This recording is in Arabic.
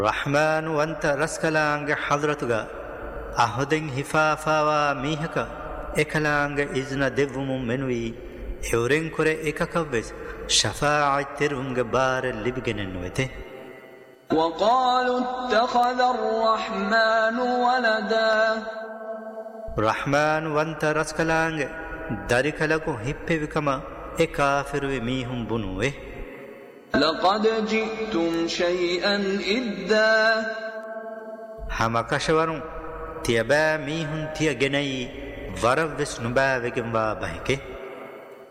رحمن وانت رسكلانگ حضرتگا أهدين هفافاوا ميهكا إكلانگ إذن ديوم منوي إورين كوري إكاكوبس شفاعة ترونگ بار لبگننوته. وقالوا اتخذ الرحمن ولدا رحمن وانت رسكلانگ داركلكو هيببكما إكافر ميهم بنوه. لقد جئتم شيئا إدا همكشورون تيبا ميهم تيجني ورب وسنبا وجنبا بهكه.